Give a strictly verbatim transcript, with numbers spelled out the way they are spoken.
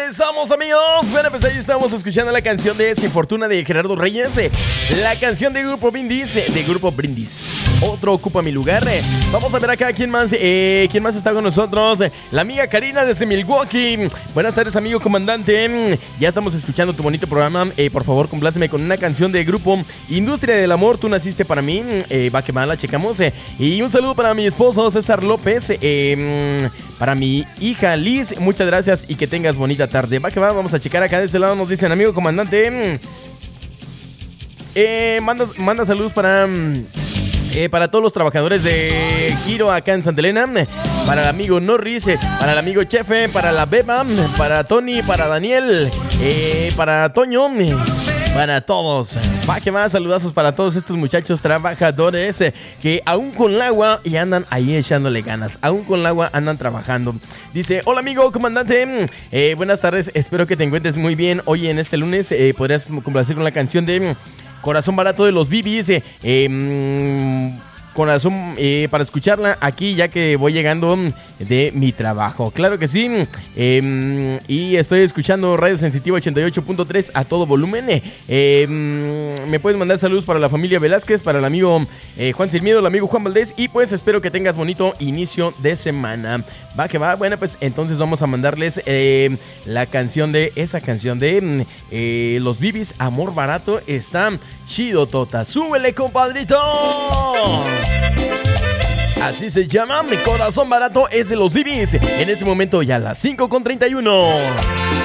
Regresamos, amigos. Bueno, pues ahí estamos escuchando la canción de Sin Fortuna de Gerardo Reyes. La canción de Grupo Brindis, de Grupo Brindis. Otro ocupa mi lugar. Vamos a ver acá quién más, eh, quién más está con nosotros. La amiga Karina desde Milwaukee. Buenas tardes, amigo comandante. Ya estamos escuchando tu bonito programa. Eh, por favor, compláceme con una canción de Grupo Industria del Amor. Tú naciste para mí. Eh, va que mal, la checamos. Eh. Y un saludo para mi esposo César López. Eh, para mi hija Liz. Muchas gracias y que tengas bonita tarde. Va que va, vamos a checar acá de ese lado. Nos dicen, amigo comandante. Eh, manda, manda saludos para... Eh, para todos los trabajadores de Giro acá en Santa Elena, para el amigo Norris, eh, para el amigo Chefe, para la Beba, para Tony, para Daniel, eh, para Toño, eh, para todos. Va que va, saludazos para todos estos muchachos trabajadores eh, que aún con el agua y andan ahí echándole ganas, aún con el agua andan trabajando. Dice, hola amigo comandante, eh, buenas tardes, espero que te encuentres muy bien. Hoy en este lunes eh, podrías complacer con la canción de Corazón Barato de los Bibis, eh, eh, corazón eh, para escucharla aquí ya que voy llegando de mi trabajo. Claro que sí. Eh, y estoy escuchando Radio Sensitiva ochenta y ocho punto tres a todo volumen. Eh, me puedes mandar saludos para la familia Velázquez, para el amigo eh, Juan Silmiedo, el amigo Juan Valdés. Y pues espero que tengas bonito inicio de semana. Va que va. Bueno, pues entonces vamos a mandarles eh, la canción de esa canción de eh, los Bibis, Amor Barato. Está chido, tota. ¡Súbele, compadrito! Así se llama, Mi Corazón Barato es de los Bibis. En ese momento ya a las cinco con treinta y uno.